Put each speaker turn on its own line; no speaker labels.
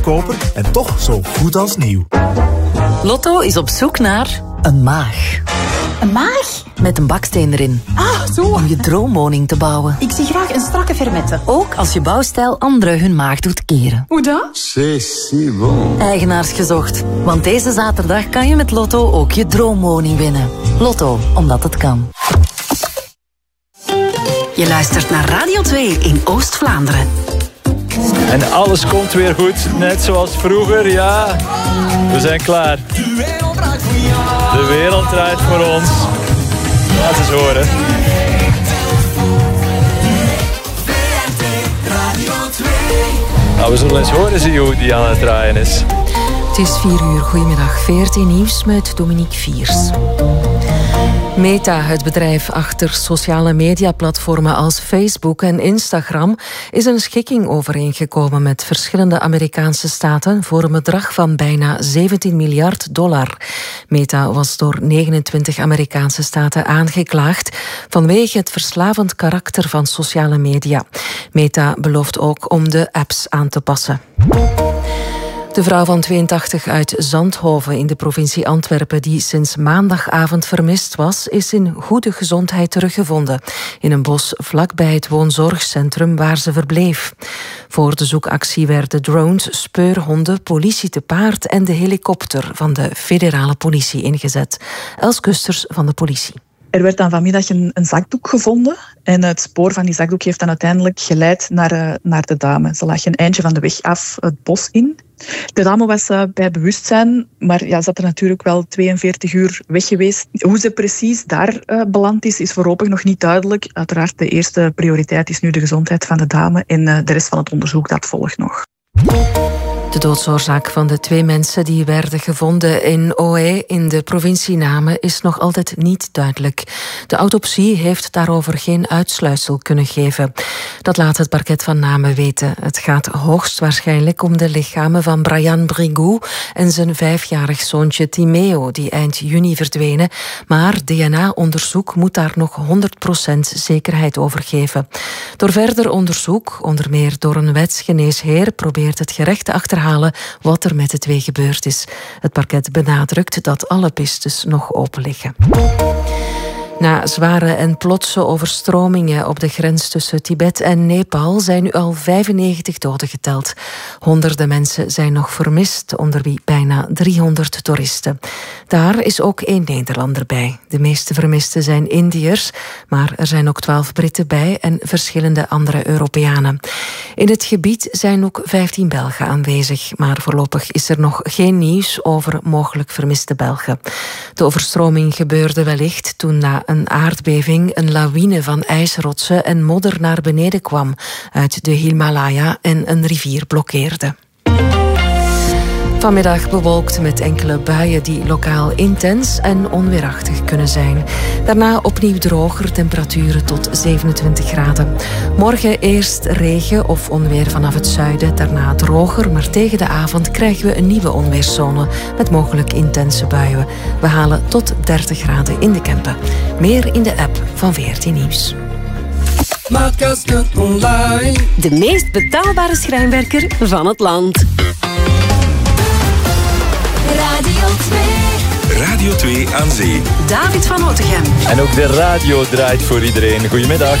koper en toch zo goed als nieuw.
Lotto is op zoek naar een maag.
Een maag?
Met een baksteen erin.
Ah, zo.
Om je droomwoning te bouwen.
Ik zie graag een strakke fermette.
Ook als je bouwstijl anderen hun maag doet keren.
Hoe dan?
C'est si bon.
Eigenaars gezocht. Want deze zaterdag kan je met Lotto ook je droomwoning winnen. Lotto, omdat het kan.
Je luistert naar Radio 2 in Oost-Vlaanderen.
En alles komt weer goed, net zoals vroeger, ja. We zijn klaar. De wereld draait voor ons. Laat eens horen. Nou, we zullen eens horen, zie je, hoe die aan het draaien is.
Het is 4 uur. Goedemiddag. VRT Nieuws met Dominique Viers. Meta, het bedrijf achter sociale mediaplatformen als Facebook en Instagram, is een schikking overeengekomen met verschillende Amerikaanse staten voor een bedrag van bijna $17 miljard. Meta was door 29 Amerikaanse staten aangeklaagd vanwege het verslavend karakter van sociale media. Meta belooft ook om de apps aan te passen. De vrouw van 82 uit Zandhoven in de provincie Antwerpen, die sinds maandagavond vermist was, is in goede gezondheid teruggevonden in een bos vlakbij het woonzorgcentrum waar ze verbleef. Voor de zoekactie werden drones, speurhonden, politie te paard en de helikopter van de federale politie ingezet. Els Kusters van de politie.
Er werd dan vanmiddag een zakdoek gevonden en het spoor van die zakdoek heeft dan uiteindelijk geleid naar de dame. Ze lag een eindje van de weg af het bos in. De dame was bij bewustzijn, maar ja, ze had er natuurlijk wel 42 uur weg geweest. Hoe ze precies daar beland is voorlopig nog niet duidelijk. Uiteraard, de eerste prioriteit is nu de gezondheid van de dame en de rest van het onderzoek, dat volgt nog.
De doodsoorzaak van de 2 mensen die werden gevonden in Ohaye in de provincie Namen is nog altijd niet duidelijk. De autopsie heeft daarover geen uitsluitsel kunnen geven. Dat laat het parket van Namen weten. Het gaat hoogstwaarschijnlijk om de lichamen van Brian Brigou en zijn 5-jarig zoontje Timeo, die eind juni verdwenen. Maar DNA-onderzoek moet daar nog 100% zekerheid over geven. Door verder onderzoek, onder meer door een wetsgeneesheer, probeert het gerecht te achterhalen wat er met de 2 gebeurd is. Het parket benadrukt dat alle pistes nog open liggen. Na zware en plotse overstromingen op de grens tussen Tibet en Nepal zijn nu al 95 doden geteld. Honderden mensen zijn nog vermist, onder wie bijna 300 toeristen. Daar is ook 1 Nederlander bij. De meeste vermisten zijn Indiërs, maar er zijn ook 12 Britten bij en verschillende andere Europeanen. In het gebied zijn ook 15 Belgen aanwezig, maar voorlopig is er nog geen nieuws over mogelijk vermiste Belgen. De overstroming gebeurde wellicht toen na een aardbeving een lawine van ijsrotsen en modder naar beneden kwam uit de Himalaya en een rivier blokkeerde. Vanmiddag bewolkt met enkele buien die lokaal intens en onweerachtig kunnen zijn. Daarna opnieuw droger, temperaturen tot 27 graden. Morgen eerst regen of onweer vanaf het zuiden, daarna droger, maar tegen de avond krijgen we een nieuwe onweerszone met mogelijk intense buien. We halen tot 30 graden in de Kempen. Meer in de app van VRT Nieuws.
De meest betaalbare schrijnwerker van het land.
Radio 2 aan zee.
David van Otegem.
En ook de radio draait voor iedereen. Goedemiddag.